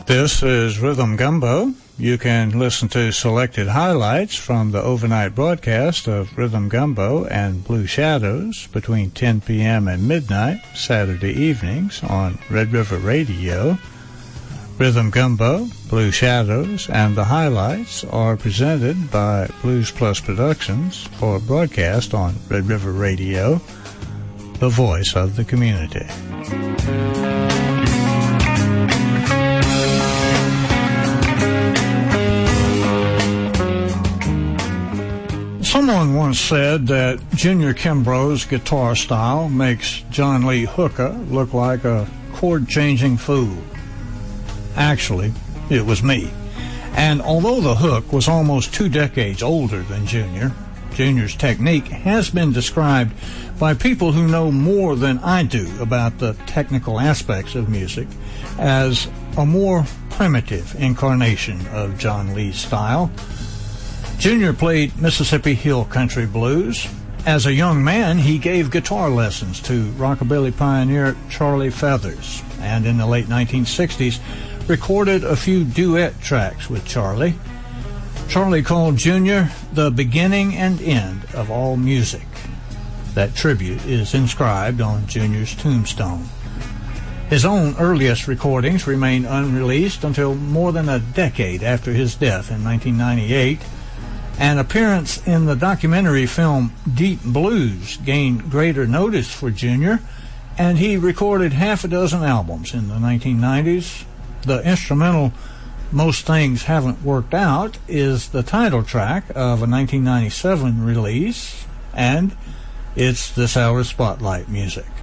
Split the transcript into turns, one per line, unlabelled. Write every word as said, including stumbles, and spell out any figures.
This is Rhythm Gumbo. You can listen to selected highlights from the overnight broadcast of Rhythm Gumbo and Blue Shadows between ten p.m. and midnight Saturday evenings on Red River Radio. Rhythm Gumbo, Blue Shadows, and the highlights are presented by Blues Plus Productions for broadcast on Red River Radio, the voice of the community. Someone once said that Junior Kimbrough's guitar style makes John Lee Hooker look like a chord-changing fool. Actually, it was me. And although the Hook was almost two decades older than Junior, Junior's technique has been described by people who know more than I do about the technical aspects of music as a more primitive incarnation of John Lee's style. Junior played Mississippi Hill Country Blues. As a young man, he gave guitar lessons to rockabilly pioneer Charlie Feathers, and in the late nineteen sixties, recorded a few duet tracks with Charlie. Charlie called Junior the beginning and end of all music. That tribute is inscribed on Junior's tombstone. His own earliest recordings remain unreleased until more than a decade after his death in nineteen ninety-eight. An appearance in the documentary film Deep Blues gained greater notice for Junior, and he recorded half a dozen albums in the nineteen nineties. The instrumental Most Things Haven't Worked Out is the title track of a nineteen ninety-seven release, and it's this hour's Spotlight music.